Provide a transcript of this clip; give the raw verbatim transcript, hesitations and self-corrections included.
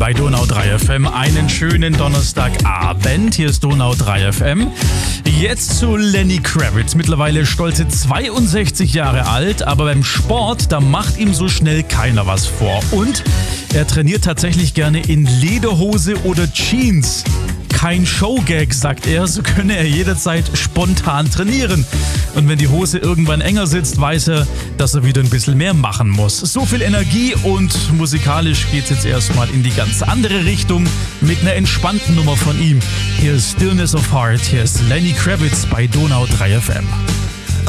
bei Donau drei F M. Einen schönen Donnerstagabend. Hier ist Donau drei F M. Jetzt zu Lenny Kravitz. Mittlerweile stolze zweiundsechzig Jahre alt, aber beim Sport, da macht ihm so schnell keiner was vor. Und er trainiert tatsächlich gerne in Lederhose oder Jeans. Kein Showgag, sagt er, so könne er jederzeit spontan trainieren. Und wenn die Hose irgendwann enger sitzt, weiß er, dass er wieder ein bisschen mehr machen muss. So viel Energie und musikalisch geht's jetzt erstmal in die ganz andere Richtung mit einer entspannten Nummer von ihm. Hier ist Stillness of Heart, hier ist Lenny Kravitz bei Donau drei F M.